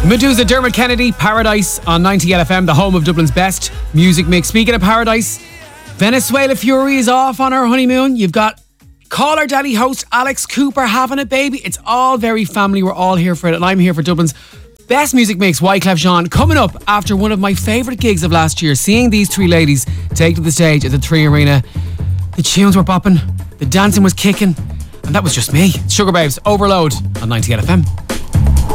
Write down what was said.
Medusa, Dermot Kennedy, Paradise on 98 FM, the home of Dublin's best music mix. Speaking of Paradise, Venezuela Fury is off on her honeymoon. You've got Call Her Daddy host Alex Cooper having a baby. It's all very family. We're all here for it, and I'm here for Dublin's best music mix, Wyclef Jean. Coming up after one of my favourite gigs of last year, seeing these three ladies take to the stage at the 3 Arena. The tunes were bopping, the dancing was kicking, and that was just me. Sugar Babes, Overload on 98 FM.